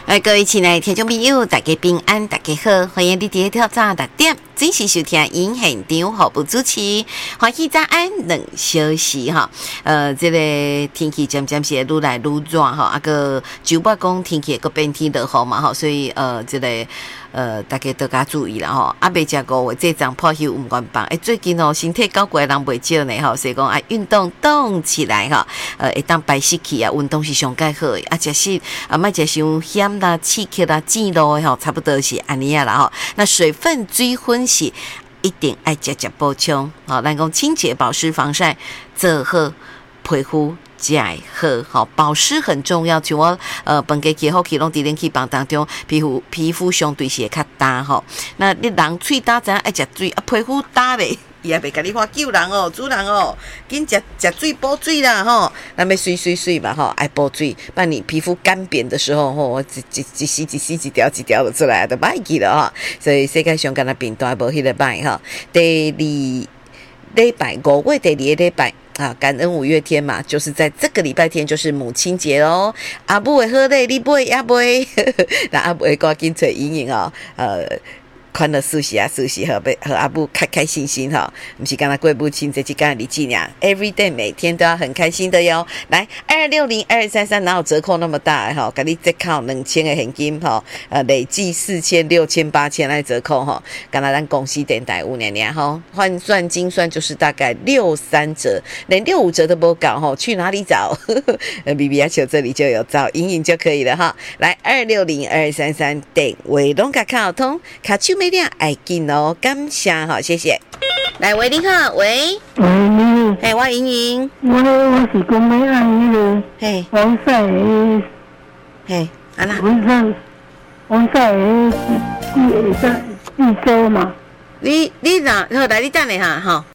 各位亲爱的听众朋友，大家平安，大家好，欢迎你伫跳早6点准时收听影现场服务主持，欢喜早安2小时哈。这个天气渐渐是愈来愈热哈，啊个就不讲天气个变天落雨嘛哈，所以这个大家都加注意啦吼。啊，未食5月这张破休唔管放，最近哦身体搞怪人袂少呢吼，所以讲啊运动动起来哈，会当排湿气啊，运动是上介好的啊，食食啊，莫食伤咸啦、刺激啦、甜路的吼，差不多是安尼啊啦吼。那水分、水分是一定爱食补充，好，咱讲清洁、保湿、防晒，做好皮肤。才会好，保湿很重要。像我本家气好气拢伫冷气房当中，皮肤相对是会较干吼。那你人喙干怎爱食水啊？皮肤干咧，伊也袂甲你看救人哦，主人哦，紧食水补水啦吼。咱要水嘛吼，爱补水，不然你皮肤干扁的时候吼，一丝一条就出来，就歹去了吼。所以世界上敢若病毒无迄个歹吼。第2礼拜5月第2个礼拜。啊，感恩5月天嘛，就是在这个礼拜天，就是母亲节咯。阿母的好嘞，你买也买，那阿母会赶紧找莹莹哦，欢乐舒适啊，舒适和阿母开心心哈，不是刚才过母亲节，是刚才日子呀 ，every day 每天都要很开心的哟。来260-2233，哪有折扣那么大哈？给你折扣2000的现金哈，累计4000、6000、8000来折扣哈。刚才咱公司电台5年哈，换算精算就是大概63折，连65折都不搞哈，去哪里找？BB 球这里就有找莹莹就可以了哈。来260-2233，电话拢甲卡通，卡手没亮，爱紧哦，感谢哈，谢谢。来，喂，你好，喂， 你好， 嘿，我莹莹， 我是讲要按那个嘿， 防晒的， 嘿，安那？ 防晒的，一周嘛。 你哪？好，来，你等下哈，哈，